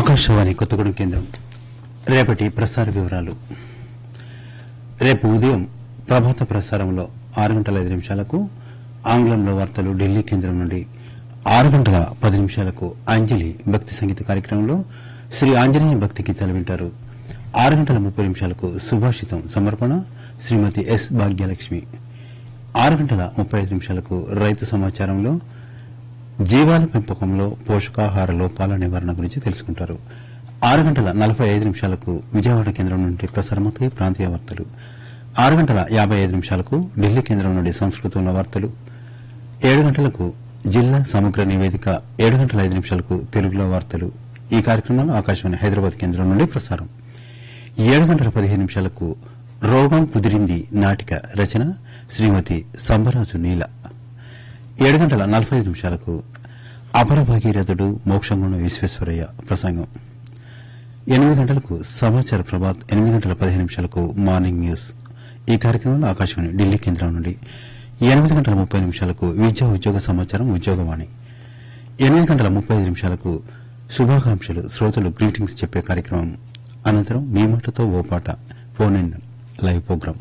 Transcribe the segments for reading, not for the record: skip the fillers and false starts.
ఆకాశవాణి కొత్తగూడెం కేంద్రం రేపటి ప్రసార వివరాలు. రేపు ఉదయం ప్రభాత ప్రసారంలో 6:05 ఆంగ్లంలో వార్తలు ఢిల్లీ కేంద్రం నుండి, 6:10 అంజలి భక్తి సంగీత కార్యక్రమంలో శ్రీ ఆంజనేయ భక్తి గీతాలు వింటారు. 6:30 సుభాషితం సమర్పణ శ్రీమతి ఎస్ భాగ్యలక్ష్మి. 6:35 రైతు సమాచారంలో జీవాల పెంపకంలో పోషకాహార లోపాల నివారణ గురించి తెలుసుకుంటారు. 6:45 విజయవాడ కేంద్రం నుండి ప్రసారమవుతాయి ప్రాంతీయ వార్తలు. 6:55 ఢిల్లీ కేంద్రం నుండి సంస్కృతంలో వార్తలు. 7 గంటలకు జిల్లా సమగ్ర నివేదిక, 7:05 తెలుగులో వార్తలు. ఈ కార్యక్రమాలు ఆకాశవాణి హైదరాబాద్ కేంద్రం నుండి ప్రసారం. 7:15 రోగం కుదిరింది నాటిక రచన శ్రీమతి సంబరాజు నీల. 7:45 అపర భగీరథుడు మోక్షంగుణ విశ్వేశ్వరయ్య ప్రసంగం. 8 గంటలకు సమాచార ప్రభాత్, 8:15 మార్నింగ్ న్యూస్. ఈ కార్యక్రమంలో ఆకాశవాణి ఢిల్లీ కేంద్రం నుండి. 8:30 విద్యా ఉద్యోగ సమాచారం ఉద్యోగవాణి. 8:35 శుభాకాంక్షలు శ్రోతలు గ్రీటింగ్స్ చెప్పే కార్యక్రమం. అనంతరం మీ మాటతో ఓ పాట ఫోన్ ఇన్ లైవ్ ప్రోగ్రాం.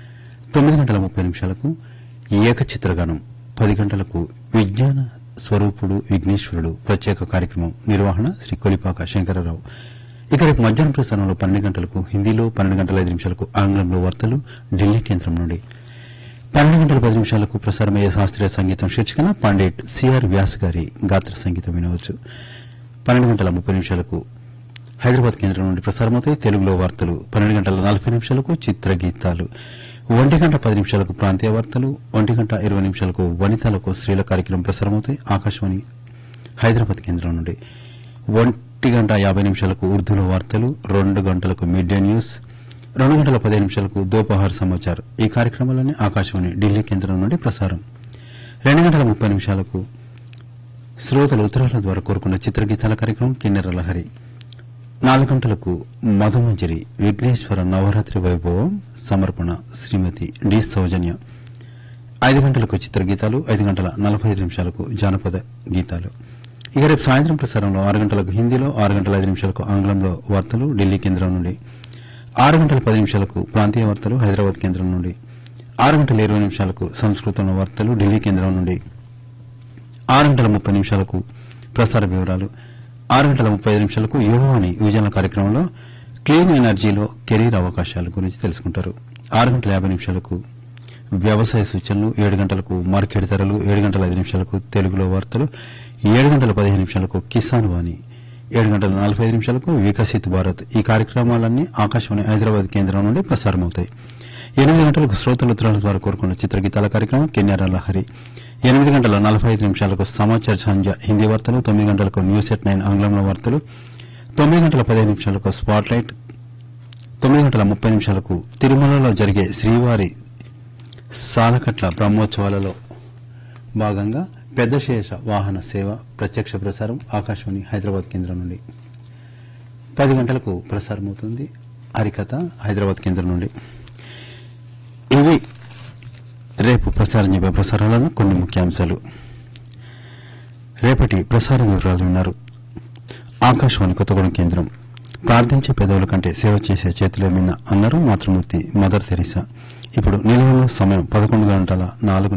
9:30 ఏకచిత్రగానం. 10 గంటలకు విజ్ఞాన స్వరూపుడు విఘ్నేశ్వరుడు ప్రత్యేక కార్యక్రమం. నిర్వహణ శ్రీ కొలిపాక శంకరరావు. ఇక రేపు మధ్యాహ్నం ప్రసారంలో 12 గంటలకు హిందీలో, 12:05 ఆంగ్లంలో వార్తలు ఢిల్లీ కేంద్రం నుండి. 12:10 ప్రసారమయ్యే శాస్త్రీయ సంగీతం శీర్షికన పండిట్ సిఆర్ వ్యాస్ గారి గాత్ర సంగీతం వినవచ్చు. 12:30 హైదరాబాద్ కేంద్రం నుండి ప్రసారమవుతాయి తెలుగులో వార్తలు. 12:40 చిత్రగీతాలు. 1:10 ప్రాంతీయ వార్తలు. 1:20 వనితలకు స్త్రీల కార్యక్రమం ప్రసారమవుతాయి ఆకాశవాణి హైదరాబాద్ కేంద్రం నుండి. 1:50 ఉర్దూలో వార్తలు. 2 గంటలకు మిడ్ డే న్యూస్. 2:15 దోపహార్ సమాచార్. ఈ కార్యక్రమాలన్నీ ఆకాశవాణి ఢిల్లీ కేంద్రం నుండి ప్రసారం. 2:30 శ్రోతలు ఉత్తరాల ద్వారా కోరుకున్న చిత్రగీతాల కార్యక్రమం కిన్నెర లహరి. 4 గంటలకు మధుమంజరి విఘ్నేశ్వర నవరాత్రి వైభవం సమర్పణ శ్రీమతి డి సౌజన్య. 5 గంటలకు చిత్రగీతాలు. 5:45 జానపద గీతాలు. ఇక రేపు సాయంత్రం ప్రసారంలో 6 గంటలకు హిందీలో, 6:05 ఆంగ్లంలో వార్తలు ఢిల్లీ కేంద్రం నుండి. 6:10 ప్రాంతీయ వార్తలు హైదరాబాద్ కేంద్రం నుండి. 6:20 సంస్కృతంలో వార్తలు ఢిల్లీ కేంద్రం నుండి. 6:30 ప్రసార వివరాలు. 6:35 యువవాణి యువజన కార్యక్రమంలో క్లీన్ ఎనర్జీలో కెరీర్ అవకాశాల గురించి తెలుసుకుంటారు. 6:50 వ్యవసాయ సూచనలు. 7 గంటలకు మార్కెట్ ధరలు. 7:05 తెలుగులో వార్తలు. 7:15 కిసాన్ వాణి. 7:45 వికసిత్ భారత్. ఈ కార్యక్రమాలన్నీ ఆకాశవాణి హైదరాబాద్ కేంద్రం నుండి ప్రసారమవుతాయి. 8 గంటలకు శ్రోతల ఉత్తరాల ద్వారా కోరుకున్న చిత్రగీతాల కార్యక్రమం కిన్నెర లహరి. 8:45 సమాచార్ సంధ్య హిందీ వార్తలు. 9 గంటలకు న్యూస్ ఎట్ 9 ఆంగ్లంలో వార్తలు. 9:15 స్పాట్ లైట్. 9:30 తిరుమలలో జరిగే శ్రీవారి సాలకట్ల బ్రహ్మోత్సవాలలో భాగంగా పెద్ద శేష వాహన సేవ ప్రత్యక్ష ప్రసారం ఆకాశవాణి హైదరాబాద్ కేంద్రం నుండి. 10 గంటలకు ప్రసారమవుతుంది హరికథ హైదరాబాద్ కేంద్రం నుండి. ఇవి రేపు ప్రసారం చెప్పే ప్రసారాలను కొన్ని ముఖ్యాంశాలు. రేపటి ప్రసార వివరాలు ఉన్నారు. ఆకాశవాణి కొత్తగూడెం కేంద్రం. ప్రార్థించే పెదవుల కంటే సేవ చేసే చేతులేమిన్న అన్నారు మాతృమూర్తి మదర్ తెరీసా. ఇప్పుడు నిలయంలో సమయం 11:04